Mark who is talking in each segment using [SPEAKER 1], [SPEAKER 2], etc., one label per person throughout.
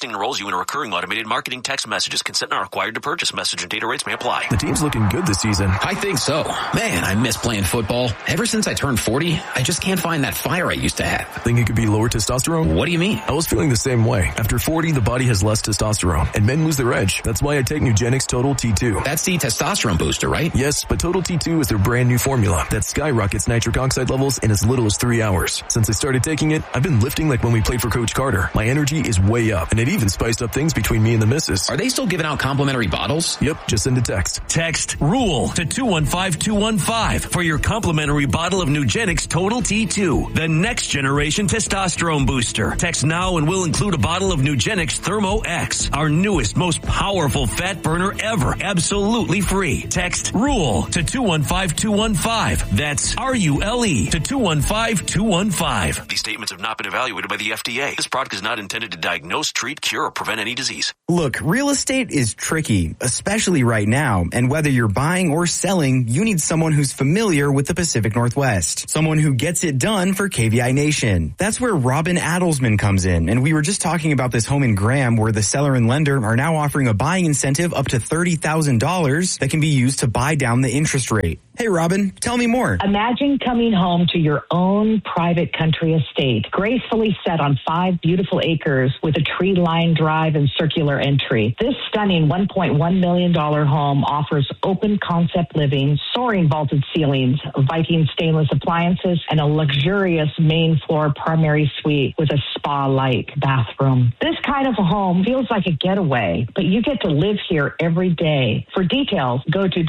[SPEAKER 1] Texting enrolls you in a recurring automated marketing text messages. Consent not required to purchase. Message and data rates may apply.
[SPEAKER 2] The team's looking good this season.
[SPEAKER 3] I think so. Man, I miss playing football. Ever since I turned 40, I just can't find that fire I used to have.
[SPEAKER 2] Think it could be lower testosterone?
[SPEAKER 3] What do you mean?
[SPEAKER 2] I was feeling the same way. After 40, the body has less testosterone, and men lose their edge. That's why I take Nugenix Total T2.
[SPEAKER 3] That's the testosterone booster, right?
[SPEAKER 2] Yes, but Total T2 is their brand new formula that skyrockets nitric oxide levels in as little as 3 hours. Since I started taking it, I've been lifting like when we played for Coach Carter. My energy is way up, and it even spiced up things between me and the missus.
[SPEAKER 3] Are they still giving out complimentary bottles?
[SPEAKER 2] Yep, just send a text.
[SPEAKER 4] Text RULE to 215-215 for your complimentary bottle of Nugenix Total T2, the next generation testosterone booster. Text now and we'll include a bottle of Nugenix Thermo X, our newest, most powerful fat burner ever, absolutely free. Text RULE to 215-215. That's RULE to 215-215.
[SPEAKER 1] These statements have not been evaluated by the FDA. This product is not intended to diagnose, treat, cure, or prevent any disease.
[SPEAKER 5] Look, real estate is tricky, especially right now. And whether you're buying or selling, you need someone who's familiar with the Pacific Northwest. Someone who gets it done for KVI Nation. That's where Robin Adelsman comes in. And we were just talking about this home in Graham where the seller and lender are now offering a buying incentive up to $30,000 that can be used to buy down the interest rate. Hey, Robin, tell me more.
[SPEAKER 6] Imagine coming home to your own private country estate, gracefully set on 5 beautiful acres with a tree-lined drive and circular entry. This stunning $1.1 million home offers open concept living, soaring vaulted ceilings, Viking stainless appliances, and a luxurious main floor primary suite with a spa-like bathroom. This kind of a home feels like a getaway, but you get to live here every day. For details, go to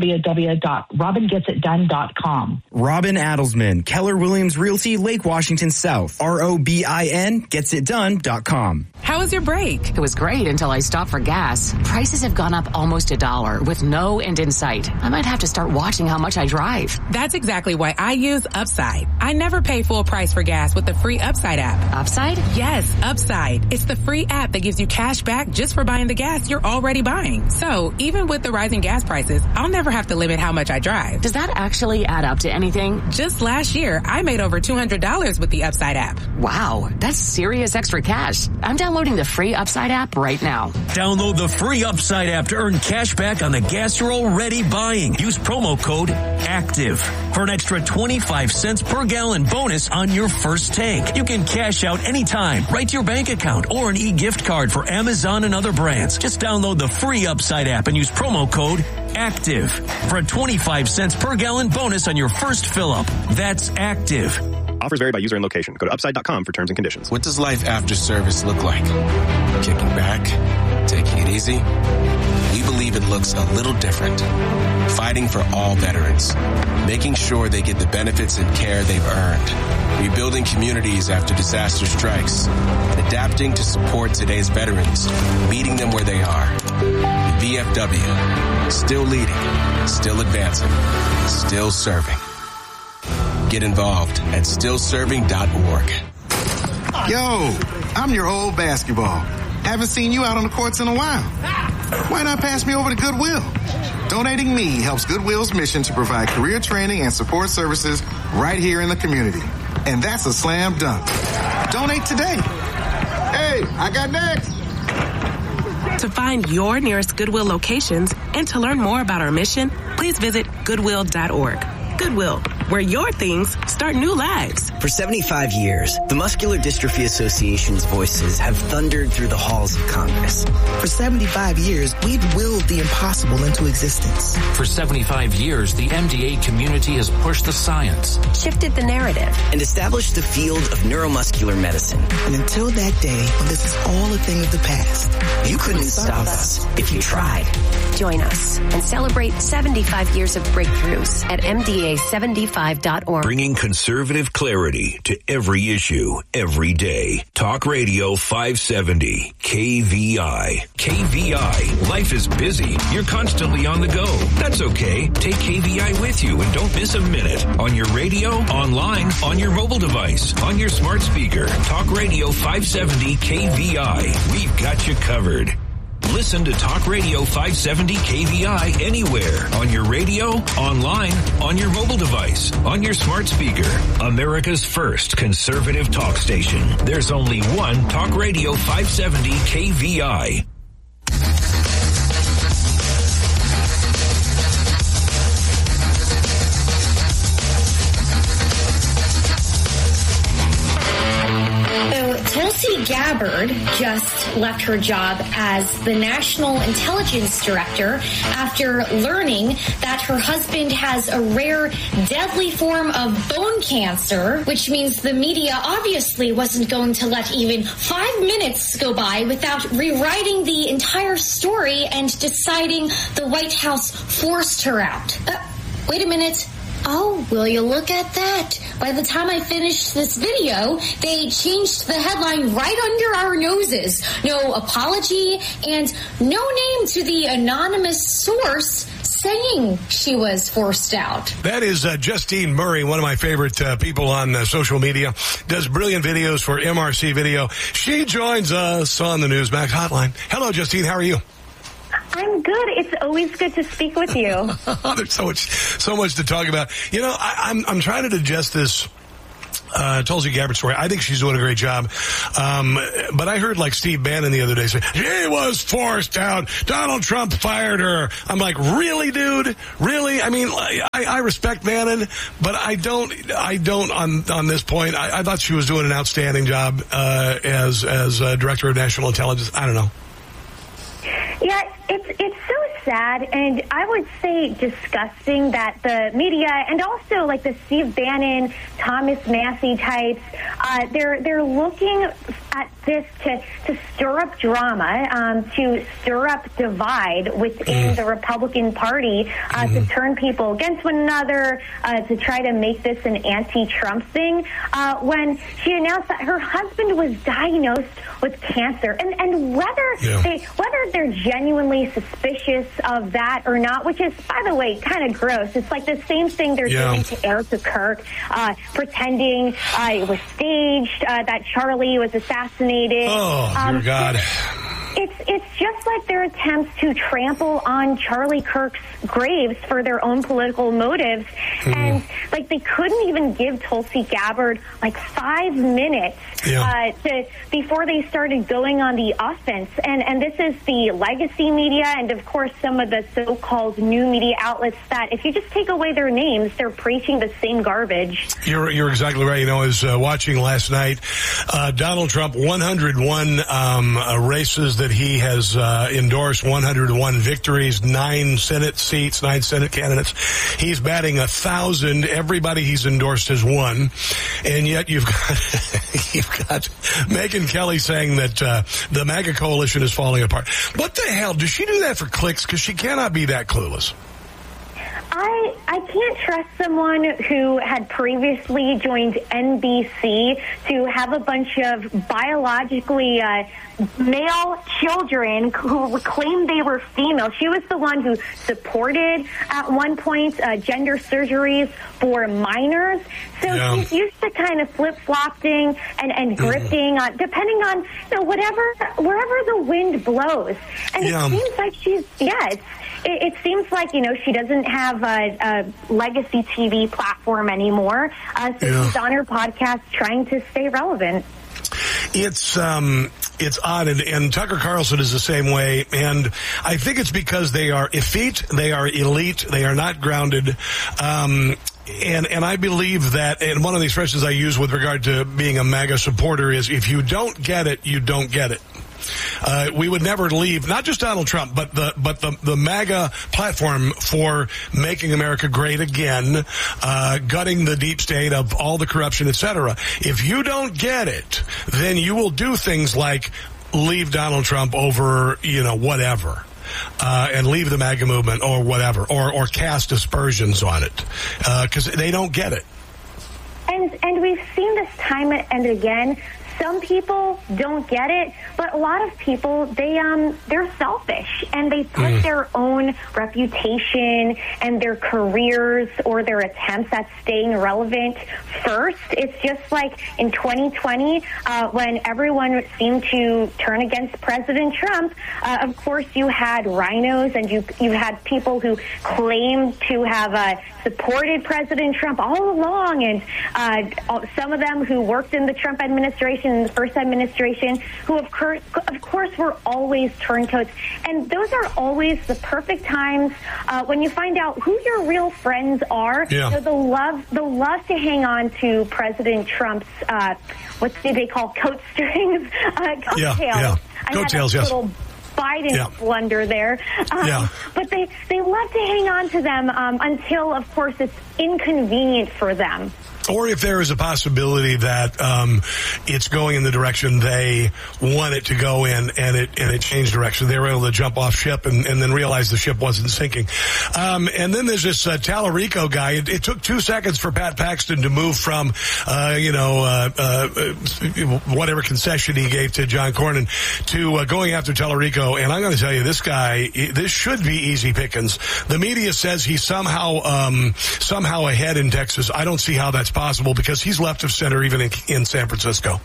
[SPEAKER 6] www.robingetsitdone.com.
[SPEAKER 5] Robin Adelsman, Keller Williams Realty, Lake Washington South. ROBIN getsitdone.com.
[SPEAKER 7] How was your break?
[SPEAKER 8] It was great until I stopped for gas. Prices have gone up almost $1 with no end in sight. I might have to start watching how much I drive.
[SPEAKER 7] That's exactly why I use Upside. I never pay full price for gas with the free Upside app.
[SPEAKER 8] Upside?
[SPEAKER 7] Yes, Upside. It's the free app that gives you cash back just for buying the gas you're already buying. So even with the rising gas prices, I'll never have to limit how much I drive.
[SPEAKER 8] Does that actually add up to anything?
[SPEAKER 7] Just last year, I made over $200 with the Upside app.
[SPEAKER 8] Wow, that's serious extra cash. I'm downloading the free Upside app right now.
[SPEAKER 4] Download the free Upside app to earn cash back on the gas you're already buying. Use promo code ACTIVE for an extra 25 cents per gallon bonus on your first tank. You can cash out anytime, right to your bank account, or an e-gift card for Amazon and other brands. Just download the free Upside app and use promo code ACTIVE for a 25 cents per gallon bonus on your first fill-up. That's ACTIVE.
[SPEAKER 9] Offers vary by user and location. Go to upside.com for terms and conditions.
[SPEAKER 10] What does life after service look like? Kicking back? Taking it easy? We believe it looks a little different. Fighting for all veterans. Making sure they get the benefits and care they've earned. Rebuilding communities after disaster strikes. And adapting to support today's veterans. Meeting them where they are. The VFW. Still leading. Still advancing. Still serving. Get involved at stillserving.org.
[SPEAKER 11] Yo, I'm your old basketball. Haven't seen you out on the courts in a while. Why not pass me over to Goodwill? Donating me helps Goodwill's mission to provide career training and support services right here in the community. And that's a slam dunk. Donate today. Hey, I got next.
[SPEAKER 7] To find your nearest Goodwill locations and to learn more about our mission, please visit goodwill.org. Goodwill, where your things start new lives.
[SPEAKER 12] For 75 years, the Muscular Dystrophy Association's voices have thundered through the halls of Congress.
[SPEAKER 13] For 75 years, we've willed the impossible into existence.
[SPEAKER 14] For 75 years, the MDA community has pushed the science,
[SPEAKER 12] shifted the narrative, and established the field of neuromuscular medicine.
[SPEAKER 13] And until that day when this is all a thing of the past,
[SPEAKER 12] you couldn't stop us if you tried.
[SPEAKER 15] Join us and celebrate 75 years of breakthroughs at MDA75.org.
[SPEAKER 16] Bringing conservative clarity to every issue, every day. Talk Radio 570, KVI. KVI. Life is busy. You're constantly on the go. That's okay. Take KVI with you and don't miss a minute. On your radio, online, on your mobile device, on your smart speaker. Talk Radio 570, KVI. We've got you covered. Listen to Talk Radio 570 KVI anywhere. On your radio, online, on your mobile device, on your smart speaker. America's first conservative talk station. There's only one Talk Radio 570 KVI.
[SPEAKER 17] Tulsi Gabbard just left her job as the National Intelligence Director after learning that her husband has a rare, deadly form of bone cancer, which means the media obviously wasn't going to let even 5 minutes go by without rewriting the entire story and deciding the White House forced her out. Wait a minute. Oh, will you look at that? By the time I finished this video, they changed the headline right under our noses. No apology and no name to the anonymous source saying she was forced out.
[SPEAKER 18] That is Justine Murray, one of my favorite people on social media, does brilliant videos for MRC Video. She joins us on the Newsmax hotline. Hello, Justine. How are you?
[SPEAKER 19] I'm good. It's always good to speak with you.
[SPEAKER 18] There's so much to talk about. You know, I'm trying to digest this Tulsi Gabbard story. I think she's doing a great job. But I heard like Steve Bannon the other day say, she was forced out. Donald Trump fired her. I'm like, really, dude? Really? I mean, I respect Bannon, but I don't on this point. I thought she was doing an outstanding job, as Director of National Intelligence. I don't know.
[SPEAKER 19] Yeah, it's so sad, and I would say disgusting that the media and also like the Steve Bannon, Thomas Massey types, they're looking at this to stir up drama, to stir up divide within the Republican Party, to turn people against one another, to try to make this an anti-Trump thing. When she announced that her husband was diagnosed with cancer, and whether they're genuinely suspicious of that or not, which is, by the way, kind of gross. It's like the same thing they're doing to Erica Kirk, pretending it was staged, that Charlie was assassinated.
[SPEAKER 18] Oh, dear God.
[SPEAKER 19] It's just like their attempts to trample on Charlie Kirk's graves for their own political motives. And like they couldn't even give Tulsi Gabbard like 5 minutes before they started going on the offense. And this is the legacy media and of course some of the so-called new media outlets that if you just take away their names, they're preaching the same garbage.
[SPEAKER 18] You're exactly right. You know, I was watching last night, Donald Trump, 101 races that he has endorsed, 101 victories, 9 Senate seats, 9 Senate candidates. He's batting 1,000. Everybody he's endorsed has won, and yet you've got Megyn Kelly saying that the MAGA coalition is falling apart. What the hell? Does she do that for clicks? Because she cannot be that clueless.
[SPEAKER 19] I can't trust someone who had previously joined NBC to have a bunch of biologically male children who claimed they were female. She was the one who supported at one point gender surgeries for minors. So she's used to kind of flip-flopping and grifting on, depending on wherever the wind blows. And it seems like it seems like, she doesn't have a legacy TV platform anymore. So she's on her podcast trying to stay relevant.
[SPEAKER 18] It's odd, and Tucker Carlson is the same way, and I think it's because they are effete, they are elite, they are not grounded, and I believe that, and one of the expressions I use with regard to being a MAGA supporter is, if you don't get it, you don't get it. We would never leave, not just Donald Trump, but the MAGA platform for making America great again, gutting the deep state of all the corruption, etc. If you don't get it, then you will do things like leave Donald Trump over, whatever. And leave the MAGA movement or whatever, or cast aspersions on it, because they don't get it.
[SPEAKER 19] And we've seen this time and again. some people don't get it, but a lot of people, they're selfish and they put their own reputation and their careers or their attempts at staying relevant first. It's just like in 2020, when everyone seemed to turn against President Trump, of course you had rhinos and you had people who claimed to have supported President Trump all along, and some of them who worked in the Trump administration, in the first administration, who of course were always turncoats. And those are always the perfect times when you find out who your real friends are.
[SPEAKER 18] Yeah.
[SPEAKER 19] So the love to hang on to President Trump's what do they call coat strings? Coattails.
[SPEAKER 18] Yeah. Coattails, yes.
[SPEAKER 19] Little Biden blunder there. But they love to hang on to them until, of course, it's inconvenient for them.
[SPEAKER 18] Or if there is a possibility that it's going in the direction they want it to go in, and it changed direction, they were able to jump off ship and then realize the ship wasn't sinking. And then there's this Tallarico guy. It took 2 seconds for Pat Paxton to move from whatever concession he gave to John Cornyn to going after Tallarico. And I'm going to tell you, this should be easy pickings. The media says he's somehow ahead in Texas. I don't see how that's possible because he's left of center even in San Francisco.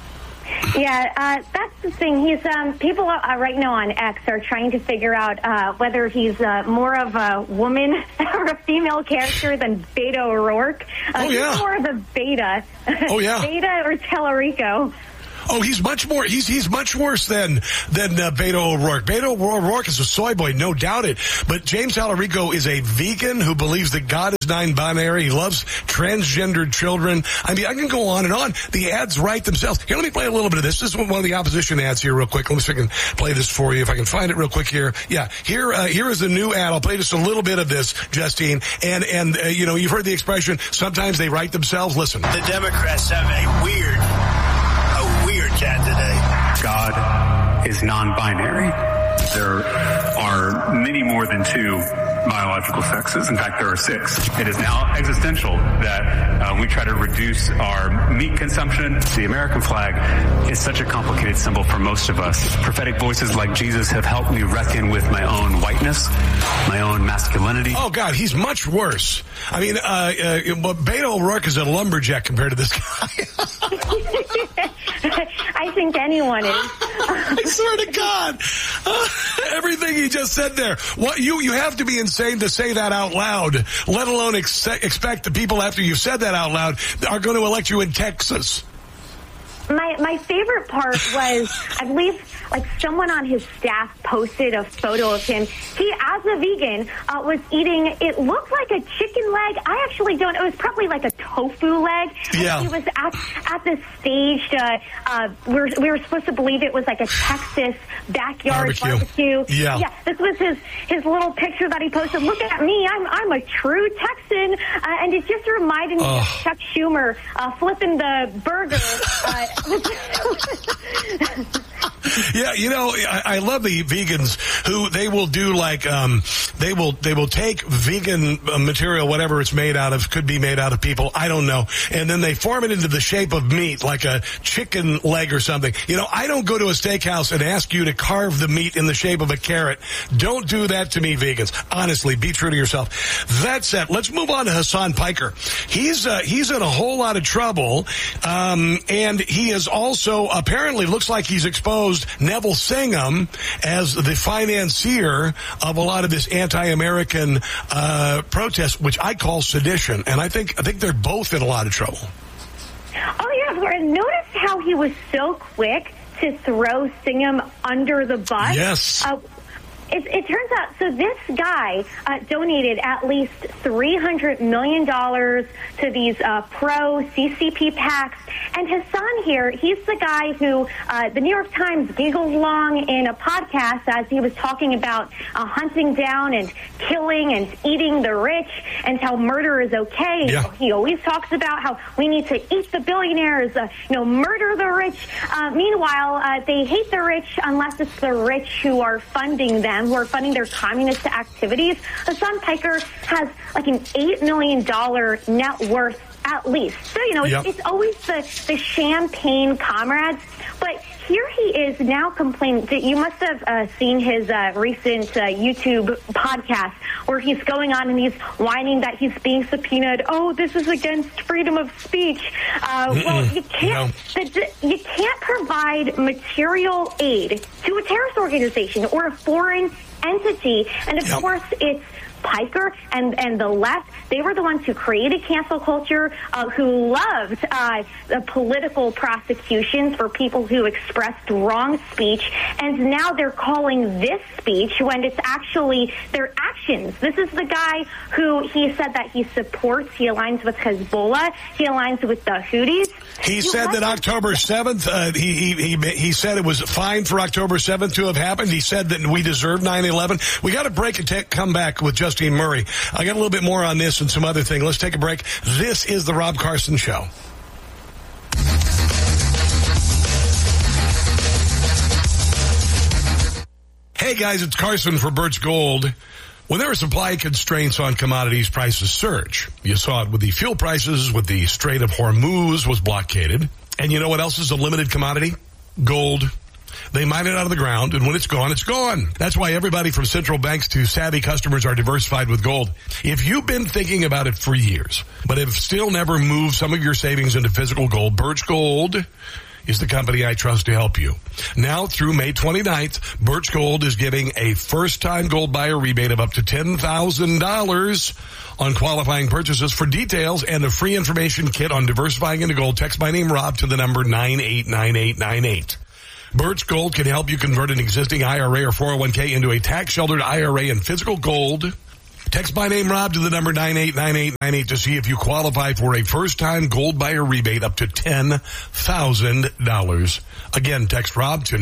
[SPEAKER 19] Yeah, that's the thing. He's people right now on X are trying to figure out whether he's more of a woman or a female character than Beto O'Rourke. He's more of a beta. Beta or Tallarico.
[SPEAKER 18] Oh, he's much more. He's much worse than Beto O'Rourke. Beto O'Rourke is a soy boy, no doubt it. But James Tallarico is a vegan who believes that God is non-binary. He loves transgendered children. I mean, I can go on and on. The ads write themselves. Here, let me play a little bit of this. This is one of the opposition ads here real quick. Let me see if I can play this for you. If I can find it real quick here. Yeah, here is a new ad. I'll play just a little bit of this, Justine. And you've heard the expression, sometimes they write themselves. Listen.
[SPEAKER 20] The Democrats have a weird candidate.
[SPEAKER 21] God is non-binary. There are many more than two biological sexes. In fact, there are 6. It is now existential that we try to reduce our meat consumption. The American flag is such a complicated symbol for most of us. Prophetic voices like Jesus have helped me reckon with my own whiteness, my own masculinity.
[SPEAKER 18] Oh, God, he's much worse. I mean, Beto O'Rourke is a lumberjack compared to this guy.
[SPEAKER 19] I think anyone is.
[SPEAKER 18] I swear to God. Everything he just said there. What you have to be insane to say that out loud, let alone expect the people after you've said that out loud are going to elect you in Texas.
[SPEAKER 19] My favorite part was, I believe, like someone on his staff posted a photo of him. He, as a vegan, was eating, it looked like a chicken leg. I actually don't know. It was probably like a tofu leg.
[SPEAKER 18] Yeah.
[SPEAKER 19] He was at this staged, we were supposed to believe it was like a Texas backyard barbecue.
[SPEAKER 18] Yeah.
[SPEAKER 19] This was his little picture that he posted. Look at me. I'm a true Texan. And it just reminded me of Chuck Schumer flipping the burger.
[SPEAKER 18] Yeah, I love the vegans who they will do like they will take vegan material, whatever it's made out of, could be made out of people, I don't know, and then they form it into the shape of meat, like a chicken leg or something. I don't go to a steakhouse and ask you to carve the meat in the shape of a carrot. Don't do that to me, vegans. Honestly, be true to yourself. That said, let's move on to Hassan Piker. He's in a whole lot of trouble, and he is also apparently looks like he's exposed Neville Singham as the financier of a lot of this anti-American protest, which I call sedition, and I think they're both in a lot of trouble.
[SPEAKER 19] Oh yeah, notice how he was so quick to throw Singham under the bus.
[SPEAKER 18] Yes.
[SPEAKER 19] It turns out, so this guy donated at least $300 million to these pro-CCP PACs. And Hassan here, he's the guy who the New York Times giggled along in a podcast as he was talking about hunting down and killing and eating the rich and how murder is okay.
[SPEAKER 18] Yeah.
[SPEAKER 19] He always talks about how we need to eat the billionaires, murder the rich. Meanwhile, they hate the rich unless it's the rich who are funding them, who are funding their communist activities. Hassan Piker has like an $8 million net worth at least. So, it's always the champagne comrades. But here he is now complaining. You must have seen his recent YouTube podcast where he's going on and he's whining that he's being subpoenaed. Oh, this is against freedom of speech. Well, you can't. You can't provide material aid to a terrorist organization or a foreign entity, and of course, it's Piker and the left. They were the ones who created cancel culture, who loved the political prosecutions for people who expressed wrong speech, and now they're calling this speech when it's actually their actions. This is the guy who he said that he supports. He aligns with Hezbollah. He aligns with the Houthis.
[SPEAKER 18] He said that October 7th, he said it was fine for October 7th to have happened. He said that we deserve 9/11. We got to break and come back with Justine Murray. I got a little bit more on this and some other thing. Let's take a break. This is the Rob Carson Show. Hey guys, it's Carson for Birch Gold. When there are supply constraints on commodities, prices surge. You saw it with the fuel prices, with the Strait of Hormuz was blockaded. And you know what else is a limited commodity? Gold. They mine it out of the ground, and when it's gone, it's gone. That's why everybody from central banks to savvy customers are diversified with gold. If you've been thinking about it for years, but have still never moved some of your savings into physical gold, Birch Gold is the company I trust to help you. Now through May 29th, Birch Gold is giving a first-time gold buyer rebate of up to $10,000 on qualifying purchases. For details and a free information kit on diversifying into gold, text my name Rob to the number 989898. Birch Gold can help you convert an existing IRA or 401k into a tax-sheltered IRA in physical gold. Text my name Rob to the number 989898 to see if you qualify for a first-time gold buyer rebate up to $10,000. Again, text Rob to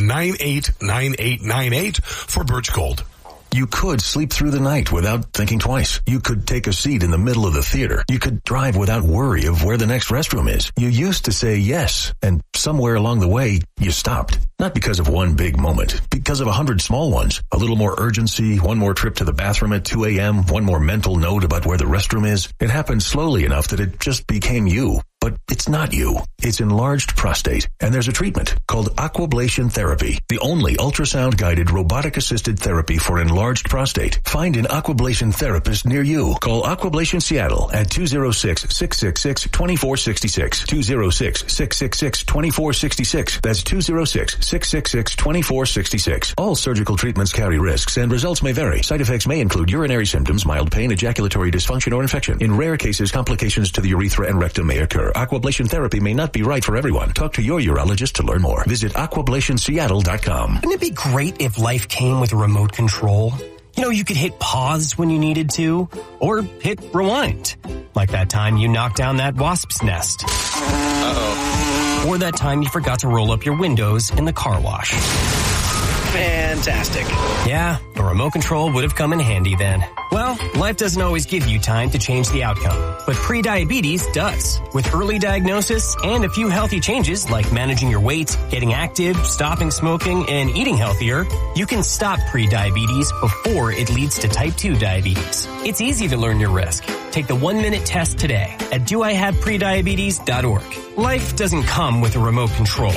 [SPEAKER 18] 989898 for Birch Gold.
[SPEAKER 3] You could sleep through the night without thinking twice. You could take a seat in the middle of the theater. You could drive without worry of where the next restroom is. You used to say yes, and somewhere along the way, you stopped. Not because of one big moment, because of 100 small ones. A little more urgency, one more trip to the bathroom at 2 a.m., one more mental note about where the restroom is. It happened slowly enough that it just became you. But it's not you. It's enlarged prostate, and there's a treatment called aquablation therapy, the only ultrasound-guided robotic-assisted therapy for enlarged prostate. Find an aquablation therapist near you. Call Aquablation Seattle at 206-666-2466. 206-666-2466. That's 206-666-2466. All surgical treatments carry risks, and results may vary. Side effects may include urinary symptoms, mild pain, ejaculatory dysfunction, or infection. In rare cases, complications to the urethra and rectum may occur. Aquablation therapy may not be right for everyone. Talk to your urologist to learn more. Visit aquablationseattle.com.
[SPEAKER 22] Wouldn't it be great if life came with a remote control? You know, you could hit pause when you needed to, or hit rewind. Like that time you knocked down that wasp's nest. Uh-oh. Or that time you forgot to roll up your windows in the car wash.
[SPEAKER 12] Fantastic.
[SPEAKER 22] Yeah, a remote control would have come in handy then. Well, life doesn't always give you time to change the outcome, but prediabetes does. With early diagnosis and a few healthy changes like managing your weight, getting active, stopping smoking, and eating healthier, you can stop prediabetes before it leads to type 2 diabetes. It's easy to learn your risk. Take the 1-minute test today at doihaveprediabetes.org. Life doesn't come with a remote control.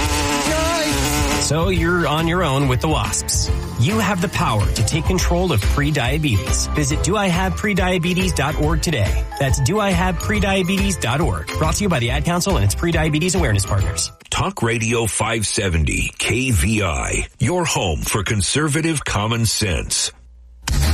[SPEAKER 22] So you're on your own with the wasps. You have the power to take control of prediabetes. Visit doihaveprediabetes.org today. That's doihaveprediabetes.org. Brought to you by the Ad Council and its Prediabetes Awareness Partners.
[SPEAKER 16] Talk Radio 570, KVI, your home for conservative common sense.